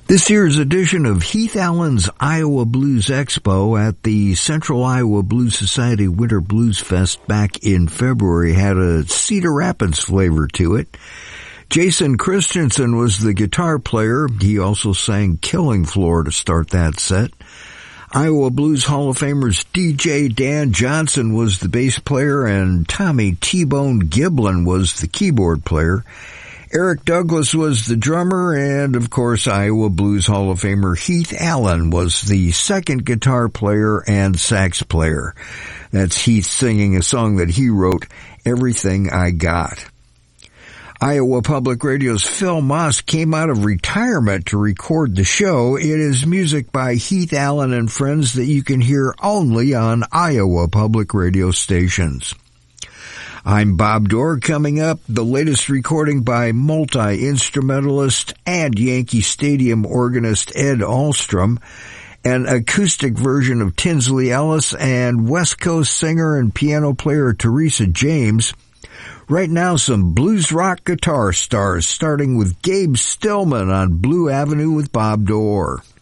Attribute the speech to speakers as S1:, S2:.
S1: This year's edition of Heath Allen's Iowa Blues Expo at the Central Iowa Blues Society Winter Blues Fest back in February had a Cedar Rapids flavor to it. Jason Christensen was the guitar player. He also sang Killing Floor to start that set. Iowa Blues Hall of Famers DJ Dan Johnson was the bass player, and Tommy T-Bone Giblin was the keyboard player. Eric Douglas was the drummer, and of course Iowa Blues Hall of Famer Heath Allen was the second guitar player and sax player. That's Heath singing a song that he wrote, Everything I Got. Iowa Public Radio's Phil Moss came out of retirement to record the show. It is music by Heath Allen and friends that you can hear only on Iowa Public Radio stations. I'm Bob Dorr. Coming up, the latest recording by multi-instrumentalist and Yankee Stadium organist Ed Ahlstrom, an acoustic version of Tinsley Ellis, and West Coast singer and piano player Teresa James. Right now, some blues rock guitar stars, starting with Gabe Stillman on Blue Avenue with Bob Dorr.